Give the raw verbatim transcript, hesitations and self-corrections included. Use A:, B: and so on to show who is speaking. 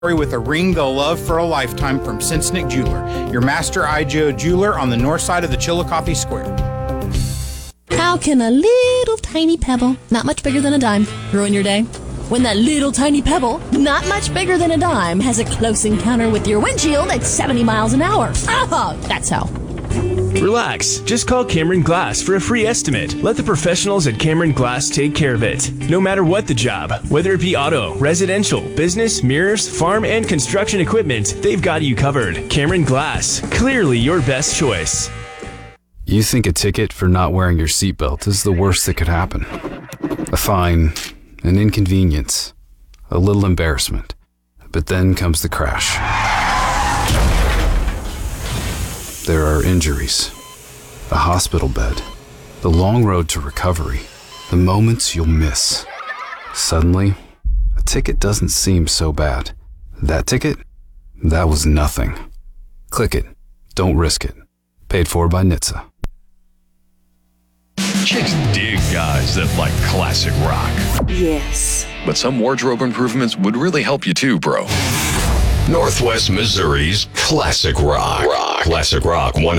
A: with a ring they'll love for a lifetime from Cincinnati Jeweler, your master I G O jeweler on the north side of the Chillicothe Square.
B: How can a little tiny pebble, not much bigger than a dime, ruin your day? When that little tiny pebble, not much bigger than a dime, has a close encounter with your windshield at seventy miles an hour. Oh, that's how.
C: Relax. Just call Cameron Glass for a free estimate. Let the professionals at Cameron Glass take care of it. No matter what the job, whether it be auto, residential, business, mirrors, farm, and construction equipment, they've got you covered. Cameron Glass. Clearly your best choice.
D: You think a ticket for not wearing your seatbelt is the worst that could happen. A fine, an inconvenience, a little embarrassment. But then comes the crash. There are injuries, a hospital bed, the long road to recovery, the moments you'll miss. Suddenly, a ticket doesn't seem so bad. That ticket? That was nothing. Click it. Don't risk it. Paid for by N H T S A.
E: Chicks dig guys that like classic rock.
F: Yes.
E: But some wardrobe improvements would really help you too, bro. Northwest Missouri's Classic Rock. Rock. Classic Rock one